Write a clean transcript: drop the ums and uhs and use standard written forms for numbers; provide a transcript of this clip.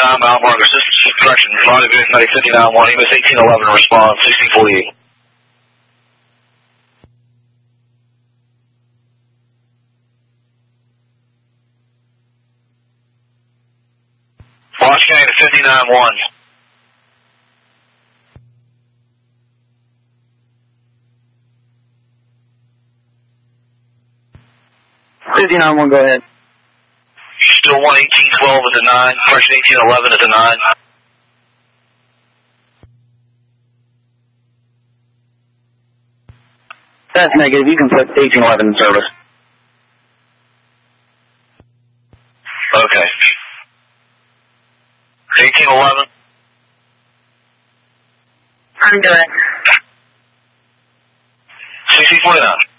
mile marker. Correction. Rendezvous Medic 59-1. EMS 1811. Respond 1648. Watch County to 59-1. $59-1, go ahead. Still 11812 at the 9. Correction 1811 at the 9. That's negative. You can put 1811 in service. Okay. 1811. I'm doing it. 1649.